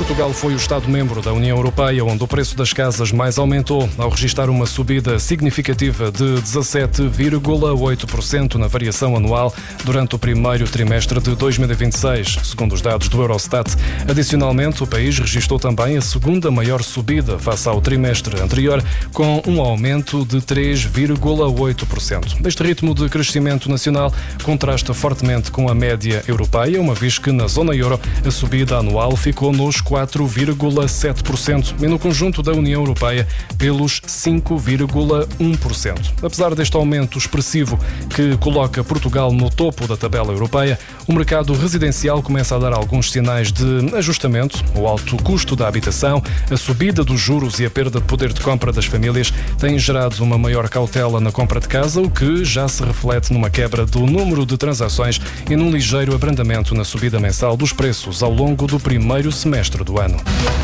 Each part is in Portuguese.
Portugal foi o Estado-membro da União Europeia onde o preço das casas mais aumentou, ao registrar uma subida significativa de 17,8% na variação anual durante o primeiro trimestre de 2026, segundo os dados do Eurostat. Adicionalmente, o país registrou também a segunda maior subida face ao trimestre anterior, com um aumento de 3,8%. Este ritmo de crescimento nacional contrasta fortemente com a média europeia, uma vez que na zona euro a subida anual ficou nos 4,7% e no conjunto da União Europeia pelos 5,1%. Apesar deste aumento expressivo que coloca Portugal no topo da tabela europeia, o mercado residencial começa a dar alguns sinais de ajustamento. O alto custo da habitação, a subida dos juros e a perda de poder de compra das famílias têm gerado uma maior cautela na compra de casa, o que já se reflete numa quebra do número de transações e num ligeiro abrandamento na subida mensal dos preços ao longo do primeiro semestre do ano.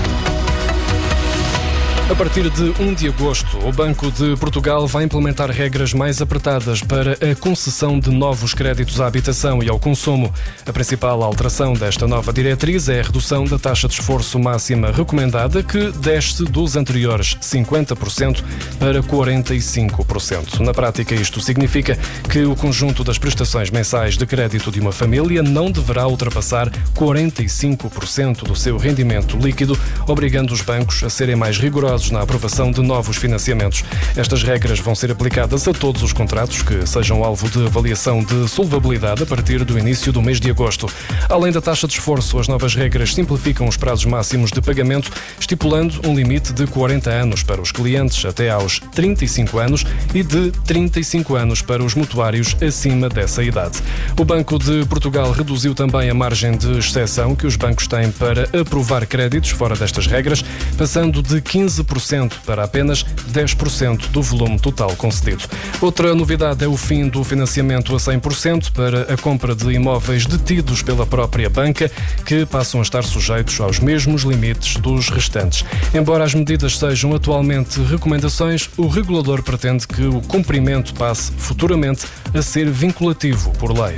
A partir de 1 de agosto, o Banco de Portugal vai implementar regras mais apertadas para a concessão de novos créditos à habitação e ao consumo. A principal alteração desta nova diretriz é a redução da taxa de esforço máxima recomendada, que desce dos anteriores 50% para 45%. Na prática, isto significa que o conjunto das prestações mensais de crédito de uma família não deverá ultrapassar 45% do seu rendimento líquido, obrigando os bancos a serem mais rigorosos na aprovação de novos financiamentos. Estas regras vão ser aplicadas a todos os contratos que sejam alvo de avaliação de solvabilidade a partir do início do mês de agosto. Além da taxa de esforço, as novas regras simplificam os prazos máximos de pagamento, estipulando um limite de 40 anos para os clientes até aos 35 anos e de 35 anos para os mutuários acima dessa idade. O Banco de Portugal reduziu também a margem de exceção que os bancos têm para aprovar créditos fora destas regras, passando de 15% para apenas 10% do volume total concedido. Outra novidade é o fim do financiamento a 100% para a compra de imóveis detidos pela própria banca, que passam a estar sujeitos aos mesmos limites dos restantes. Embora as medidas sejam atualmente recomendações, o regulador pretende que o cumprimento passe futuramente a ser vinculativo por lei.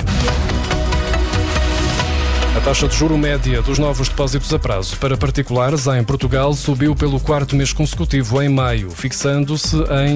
A taxa de juro média dos novos depósitos a prazo para particulares em Portugal subiu pelo quarto mês consecutivo em maio, fixando-se em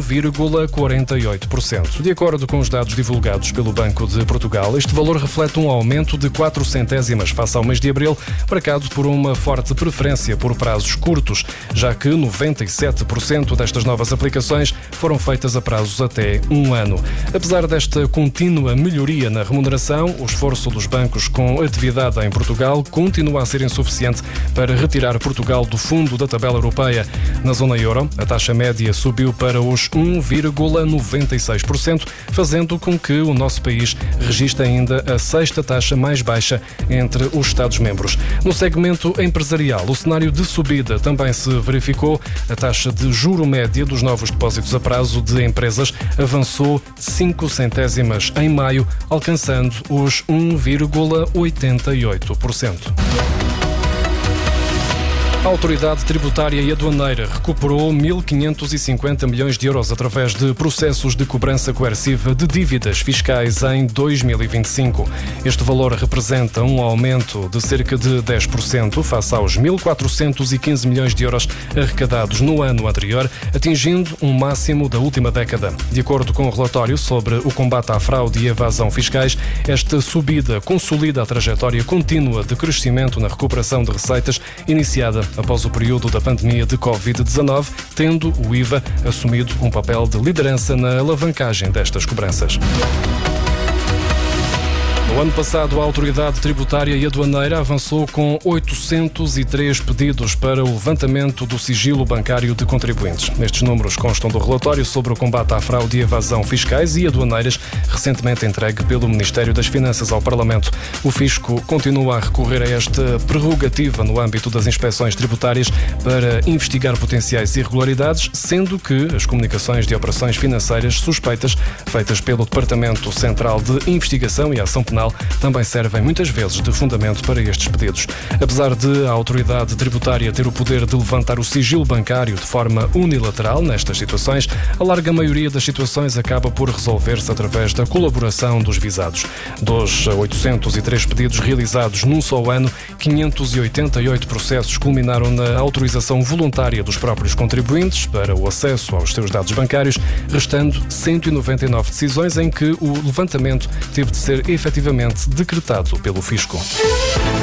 1,48%. De acordo com os dados divulgados pelo Banco de Portugal, este valor reflete um aumento de 4 centésimas face ao mês de abril, marcado por uma forte preferência por prazos curtos, já que 97% destas novas aplicações foram feitas a prazos até 1 ano. Apesar desta contínua melhoria na remuneração, o esforço dos bancos com atividade em Portugal continua a ser insuficiente para retirar Portugal do fundo da tabela europeia. Na zona euro, a taxa média subiu para os 1,96%, fazendo com que o nosso país registre ainda a sexta taxa mais baixa entre os Estados-membros. No segmento empresarial, o cenário de subida também se verificou. A taxa de juro média dos novos depósitos a prazo de empresas avançou 5 centésimas em maio, alcançando os 1,88%. A Autoridade Tributária e Aduaneira recuperou 1.550 milhões de euros através de processos de cobrança coerciva de dívidas fiscais em 2025. Este valor representa um aumento de cerca de 10% face aos 1.415 milhões de euros arrecadados no ano anterior, atingindo um máximo da última década. De acordo com o relatório sobre o combate à fraude e evasão fiscais, esta subida consolida a trajetória contínua de crescimento na recuperação de receitas iniciada após o período da pandemia de Covid-19, tendo o IVA assumido um papel de liderança na alavancagem destas cobranças. No ano passado, a Autoridade Tributária e Aduaneira avançou com 803 pedidos para o levantamento do sigilo bancário de contribuintes. Estes números constam do relatório sobre o combate à fraude e evasão fiscais e aduaneiras, recentemente entregue pelo Ministério das Finanças ao Parlamento. O Fisco continua a recorrer a esta prerrogativa no âmbito das inspeções tributárias para investigar potenciais irregularidades, sendo que as comunicações de operações financeiras suspeitas feitas pelo Departamento Central de Investigação e Ação Penal tribunal também servem muitas vezes de fundamento para estes pedidos. Apesar de a autoridade tributária ter o poder de levantar o sigilo bancário de forma unilateral nestas situações, a larga maioria das situações acaba por resolver-se através da colaboração dos visados. Dos 803 pedidos realizados num só ano, 588 processos culminaram na autorização voluntária dos próprios contribuintes para o acesso aos seus dados bancários, restando 199 decisões em que o levantamento teve de ser efetivamente decretado pelo Fisco.